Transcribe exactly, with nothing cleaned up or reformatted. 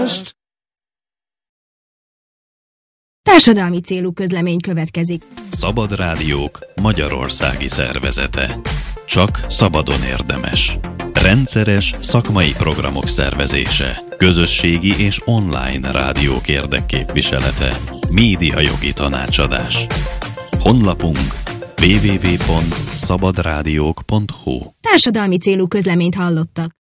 Társadalmi célú közlemény következik. Szabad Rádiók magyarországi szervezete. Csak szabadon érdemes. Rendszeres szakmai programok szervezése. Közösségi és online rádiók érdekképviselete. Médiajogi tanácsadás. Honlapunk double-u double-u double-u pont szabadrádiók pont hu. Társadalmi célú közleményt hallottak.